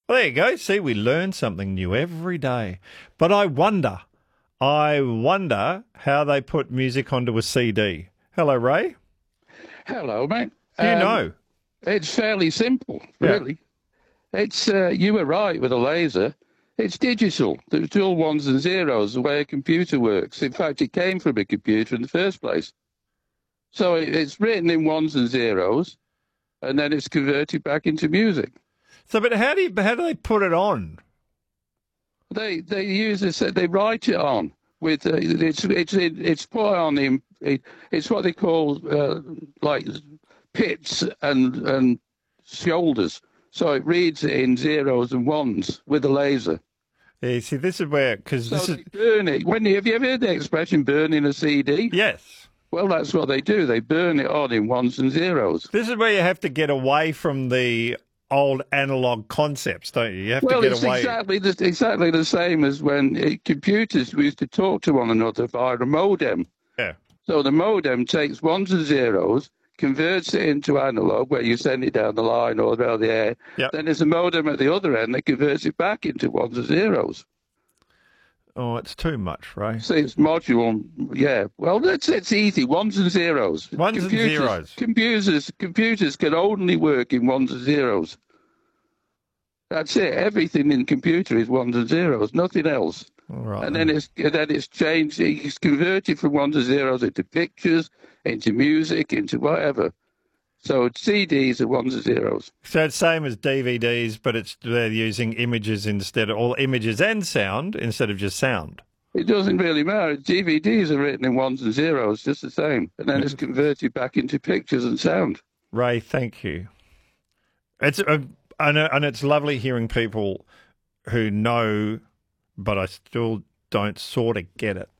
Well, there you go. See, we learn something new every day. But I wonder how they put music onto a CD. Hello, Ray. Hello, mate. You know. It's fairly simple, Yeah. really. It's you were right with a laser. It's digital. It's all ones and zeros, the way a computer works. In fact, it came from a computer in the first place. So it's written in ones and zeros, and then it's converted back into music. So, but how do they put it on? They use this. They write it on with it's put on in it's what they call like pits and shoulders. So it reads it in zeros and ones with a laser. Yeah, see, this is where because this is They burn it. Have you ever heard the expression "burning a CD"? yes. Well, that's what they do. They burn it on in ones and zeros. This is where you have to get away from the old analog concepts, don't you? You have to get It's away. exactly the same as when computers used to talk to one another via a modem. Yeah. So the modem takes ones and zeros, converts it into analog, where you send it down the line or around the air. Yep. Then there's a modem at the other end that converts it back into ones and zeros. Oh, it's too much, Ray. So it's module, yeah. Well, it's easy. Ones and zeros. Ones and zeros. Computers can only work in ones and zeros. That's it. Everything in computer is ones and zeros, nothing else. All right. And then it's changed. It's converted from ones and zeros into pictures, into music, into whatever. So CDs are ones and zeros. So it's same as DVDs, but they're using images instead of all images and sound instead of just sound. It doesn't really matter. DVDs are written in ones and zeros, just the same, and then it's converted back into pictures and sound. Ray, thank you. And it's lovely hearing people who know, but I still don't sort of get it.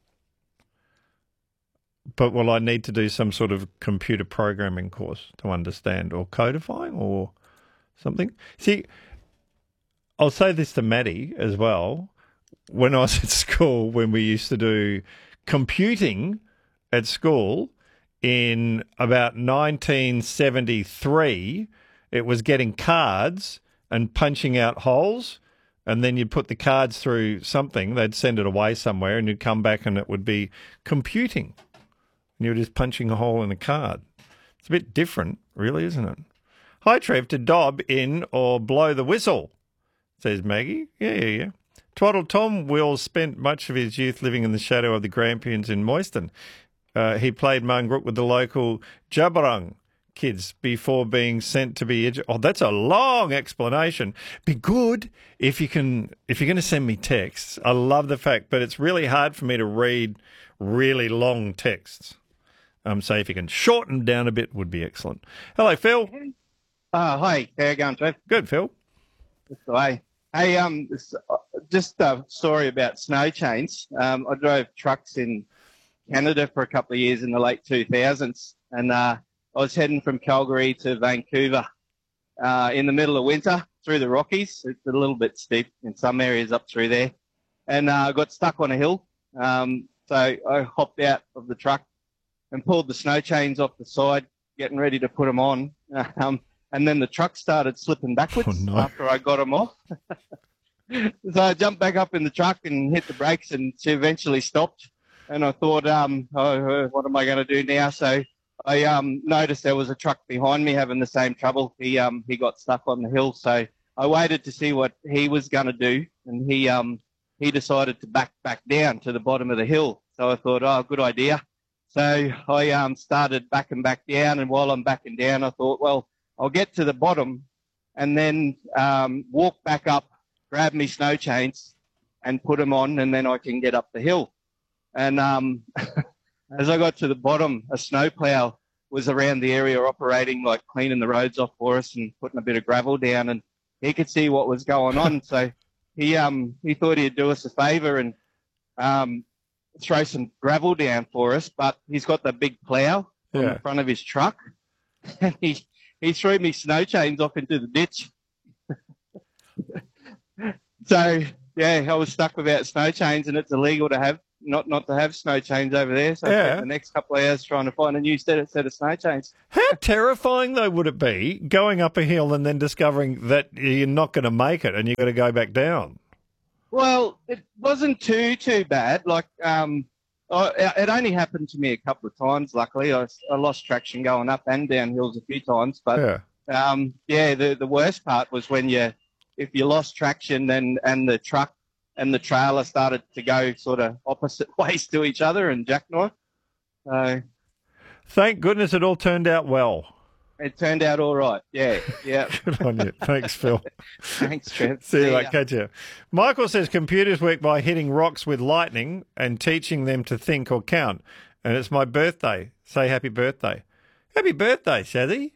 But will I need to do some sort of computer programming course to understand, or codifying, or something? See, I'll say this to Maddie as well. When I was at school, when we used to do computing at school in about 1973, it was getting cards and punching out holes, and then you'd put the cards through something, they'd send it away somewhere, and you'd come back and it would be computing. And you're just punching a hole in a card. It's a bit different, really, isn't it? Hi, Trev, to dob in or blow the whistle, says Maggie. Yeah. Twaddle Tom Will spent much of his youth living in the shadow of the Grampians in Moyston. He played Mungrook with the local Jabberung kids before being sent to be Oh, that's a long explanation. Be good if you're going to send me texts. I love the fact, but it's really hard for me to read really long texts. So if you can shorten down a bit, would be excellent. Hello, Phil. Hi, how you going, Trev? Good, Phil. That's the way. Hey, just a story about snow chains. I drove trucks in Canada for a couple of years in the late 2000s, and I was heading from Calgary to Vancouver in the middle of winter through the Rockies. It's a little bit steep in some areas up through there, and I got stuck on a hill. So I hopped out of the truck and pulled the snow chains off the side, getting ready to put them on. And then the truck started slipping backwards after I got them off. So I jumped back up in the truck and hit the brakes, and she eventually stopped. And I thought, what am I going to do now? So I noticed there was a truck behind me having the same trouble. He got stuck on the hill. So I waited to see what he was going to do, and he decided to back down to the bottom of the hill. So I thought, good idea. So I started backing back down, and while I'm backing down, I thought, well, I'll get to the bottom and then walk back up, grab me snow chains and put them on, and then I can get up the hill. And as I got to the bottom, a snowplow was around the area operating, like cleaning the roads off for us and putting a bit of gravel down, and he could see what was going on. So he thought he'd do us a favour and throw some gravel down for us, but he's got the big plough on the front of his truck, and he threw me snow chains off into the ditch. So, yeah, I was stuck without snow chains, and it's illegal to have not to have snow chains over there. So I Yeah. spent the next couple of hours trying to find a new set of snow chains. How terrifying, though, would it be going up a hill and then discovering that you're not going to make it and you've got to go back down? Well, it wasn't too bad. Like, it only happened to me a couple of times. Luckily, I lost traction going up and down hills a few times. But the worst part was when if you lost traction and the truck and the trailer started to go sort of opposite ways to each other and jackknife. So thank goodness it all turned out well. It turned out all right. Yeah. Good on you. Thanks, Phil. Thanks, Trev. See you later. Catch you. Michael says computers work by hitting rocks with lightning and teaching them to think or count. And it's my birthday. Say happy birthday. Happy birthday, Shazzy.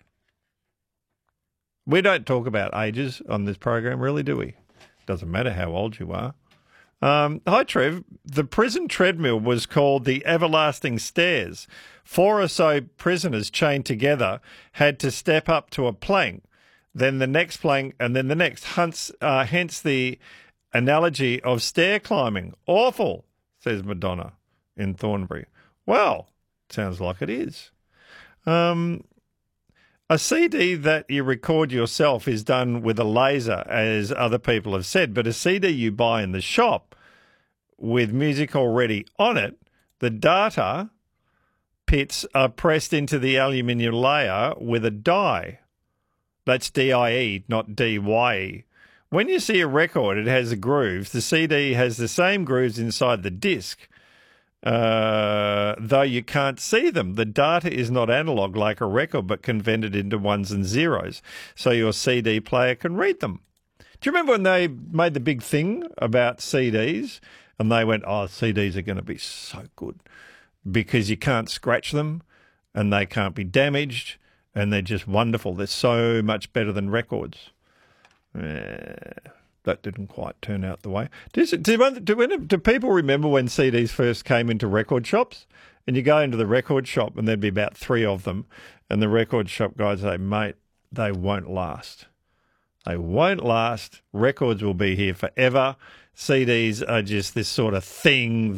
We don't talk about ages on this program, really, do we? Doesn't matter how old you are. Hi, Trev. The prison treadmill was called the Everlasting Stairs. 4 or so prisoners chained together had to step up to a plank, then the next plank, and then the next. Hence the analogy of stair climbing. Awful, says Madonna in Thornbury. Well, sounds like it is. A CD that you record yourself is done with a laser, as other people have said, but a CD you buy in the shop with music already on it, the data pits are pressed into the aluminium layer with a die. That's DIE, not DYE. When you see a record, it has the grooves. The CD has the same grooves inside the disc, though you can't see them. The data is not analog like a record, but converted into ones and zeros, so your CD player can read them. Do you remember when they made the big thing about CDs? And they went, CDs are going to be so good because you can't scratch them and they can't be damaged and they're just wonderful. They're so much better than records. That didn't quite turn out the way. Do people remember when CDs first came into record shops? And you go into the record shop and there'd be about 3 of them, and the record shop guys say, mate, they won't last. They won't last. Records will be here forever. CDs are just this sort of thing